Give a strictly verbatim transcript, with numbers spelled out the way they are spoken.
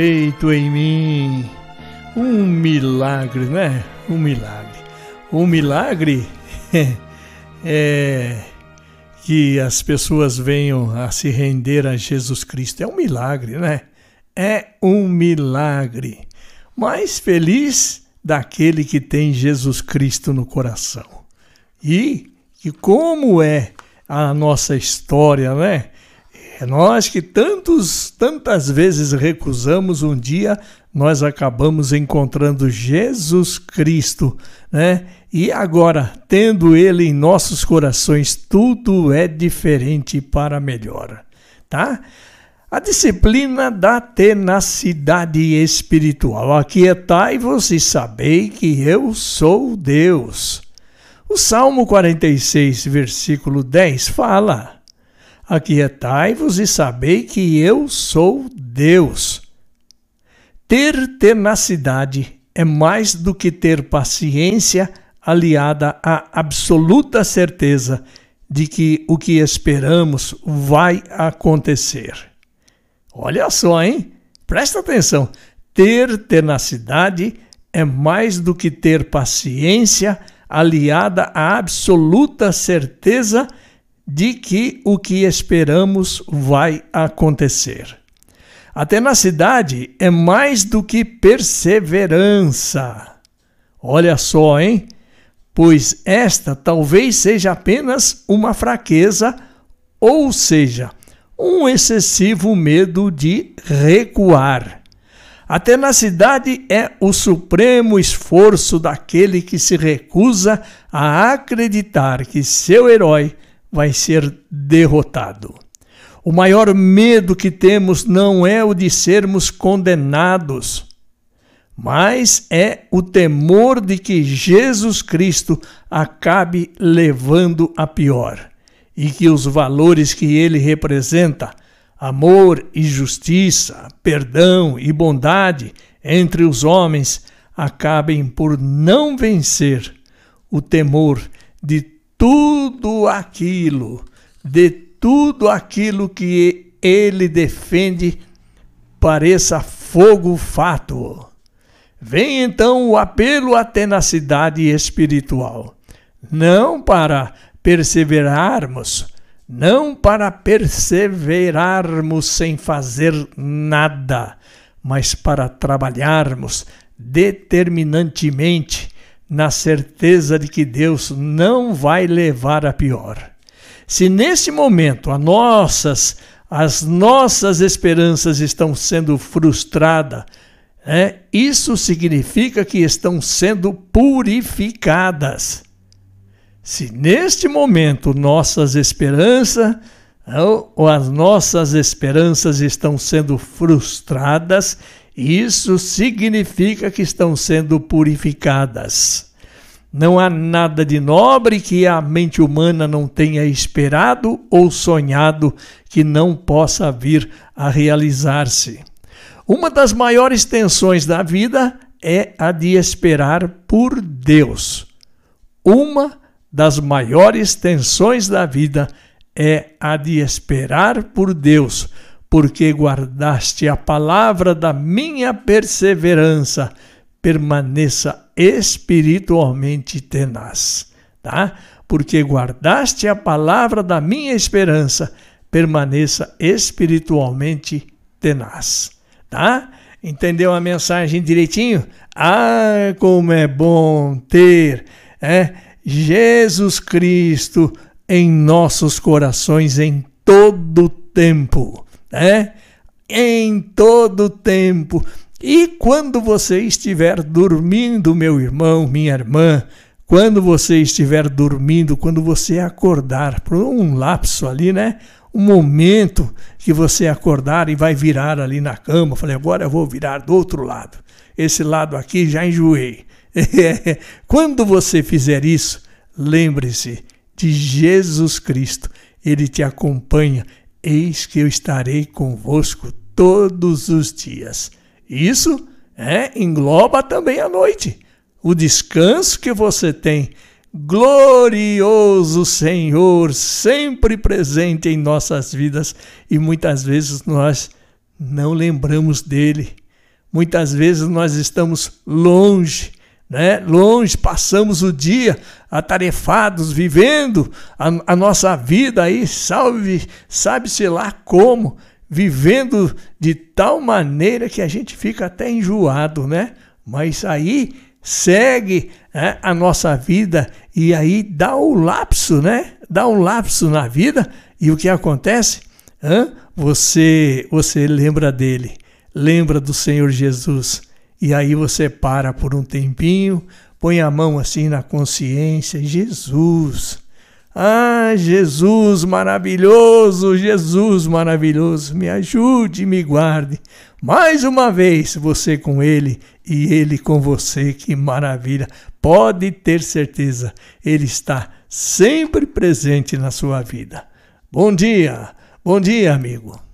Feito em mim um milagre, né? Um milagre. Um milagre é que as pessoas venham a se render a Jesus Cristo. É um milagre, né? É um milagre. Mais feliz daquele que tem Jesus Cristo no coração. E que como é a nossa história, né? É nós que tantos, tantas vezes recusamos, um dia nós acabamos encontrando Jesus Cristo, né? E agora, tendo Ele em nossos corações, tudo é diferente para melhor, tá? A disciplina da tenacidade espiritual. Aquietai-vos e sabei que eu sou Deus. O Salmo quarenta e seis, versículo dez, fala: aquietai-vos e sabei que eu sou Deus. Ter tenacidade é mais do que ter paciência aliada à absoluta certeza de que o que esperamos vai acontecer. Olha só, hein? Presta atenção. Ter tenacidade é mais do que ter paciência aliada à absoluta certeza de que o que esperamos vai acontecer. A tenacidade é mais do que perseverança. Olha só, hein? Pois esta talvez seja apenas uma fraqueza, ou seja, um excessivo medo de recuar. A tenacidade é o supremo esforço daquele que se recusa a acreditar que seu herói vai ser derrotado. O maior medo que temos não é o de sermos condenados, mas é o temor de que Jesus Cristo acabe levando a pior e que os valores que ele representa, amor e justiça, perdão e bondade entre os homens, acabem por não vencer o temor de tudo aquilo, de tudo aquilo que ele defende pareça fogo fato. Vem então o apelo à tenacidade espiritual, não para perseverarmos, não para perseverarmos sem fazer nada, mas para trabalharmos determinantemente na certeza de que Deus não vai levar a pior. Se nesse momento as nossas, as nossas esperanças estão sendo frustradas, é, isso significa que estão sendo purificadas. Se neste momento nossas esperanças ou as nossas esperanças estão sendo frustradas, isso significa que estão sendo purificadas. Não há nada de nobre que a mente humana não tenha esperado ou sonhado que não possa vir a realizar-se. Uma das maiores tensões da vida é a de esperar por Deus. Uma das maiores tensões da vida é a de esperar por Deus, porque guardaste a palavra da minha perseverança, permaneça espiritualmente tenaz, tá? Porque guardaste a palavra da minha esperança, permaneça espiritualmente tenaz, tá? Entendeu a mensagem direitinho? Ah, como é bom ter é, Jesus Cristo em nossos corações em todo tempo, né? Em todo tempo. E quando você estiver dormindo, meu irmão, minha irmã, quando você estiver dormindo, quando você acordar, por um lapso ali, né? Um momento que você acordar e vai virar ali na cama, falei, agora eu vou virar do outro lado. Esse lado aqui já enjoei. Quando você fizer isso, lembre-se de Jesus Cristo. Ele te acompanha. Eis que eu estarei convosco todos os dias. Isso é, engloba também a noite. O descanso que você tem. Glorioso Senhor, sempre presente em nossas vidas. E muitas vezes nós não lembramos dele. Muitas vezes nós estamos longe, né? Longe, passamos o dia atarefados, vivendo a, a nossa vida aí, salve, sabe-se lá como, vivendo de tal maneira que a gente fica até enjoado, né? Mas aí segue, né, a nossa vida e aí dá o lapso, né? Dá um lapso na vida e o que acontece? Hã? Você, você lembra dele, lembra do Senhor Jesus e aí você para por um tempinho, põe a mão assim na consciência, Jesus, ah, Jesus maravilhoso, Jesus maravilhoso, me ajude, me guarde. Mais uma vez, você com ele e ele com você, que maravilha. Pode ter certeza, ele está sempre presente na sua vida. Bom dia, bom dia, amigo.